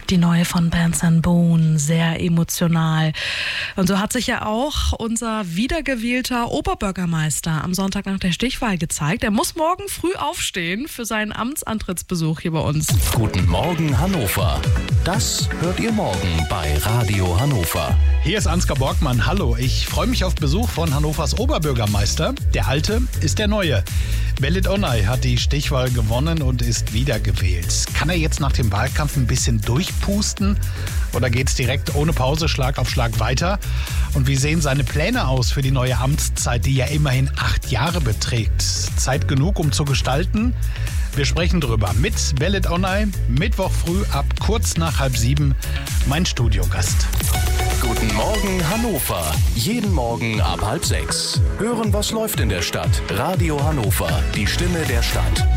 Die neue von Bands & Boone, sehr emotional. Und so hat sich ja auch unser wiedergewählter Oberbürgermeister am Sonntag nach der Stichwahl gezeigt. Er muss morgen früh aufstehen für seinen Amtsantrittsbesuch hier bei uns. Guten Morgen Hannover. Das hört ihr morgen bei Radio Hannover. Hier ist Ansgar Borgmann. Hallo, ich freue mich auf Besuch von Hannovers Oberbürgermeister. Der Alte ist der Neue. Belit Onay hat die Stichwahl gewonnen und ist wiedergewählt. Kann er jetzt nach dem Wahlkampf ein bisschen durchpusten oder geht es direkt ohne Pause Schlag auf Schlag weiter? Und wie sehen seine Pläne aus für die neue Amtszeit, die ja immerhin 8 Jahre beträgt? Zeit genug, um zu gestalten? Wir sprechen drüber mit Belit Onay, Mittwoch früh ab kurz nach 6:30, mein Studiogast. Guten Morgen Hannover. Jeden Morgen ab 5:30. Hören, was läuft in der Stadt. Radio Hannover, die Stimme der Stadt.